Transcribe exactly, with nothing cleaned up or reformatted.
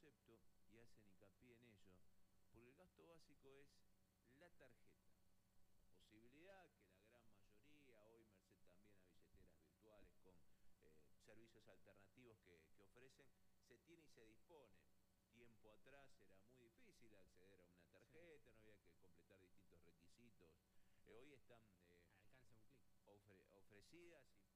concepto y hacen hincapié en ello, porque el gasto básico es la tarjeta. La posibilidad que la gran mayoría, hoy merced también a billeteras virtuales con eh, servicios alternativos que, que ofrecen, se tiene y se dispone. Tiempo atrás era muy difícil acceder a una Sí. tarjeta, no había que completar distintos requisitos. Eh, hoy están eh, Al alcance de un clic. ofre ofrecidas y